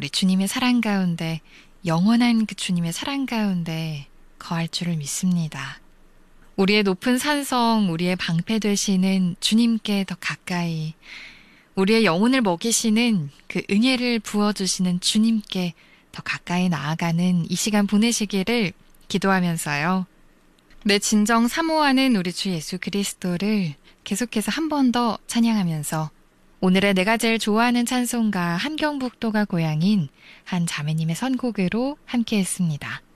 우리 주님의 사랑 가운데, 영원한 그 주님의 사랑 가운데 거할 줄을 믿습니다. 우리의 높은 산성, 우리의 방패 되시는 주님께 더 가까이, 우리의 영혼을 먹이시는 그 은혜를 부어주시는 주님께 더 가까이 나아가는 이 시간 보내시기를 기도하면서요. 내 진정 사모하는 우리 주 예수 그리스도를 계속해서 한 번 더 찬양하면서 오늘의 내가 제일 좋아하는 찬송가 함경북도가 고향인 한 자매님의 선곡으로 함께했습니다.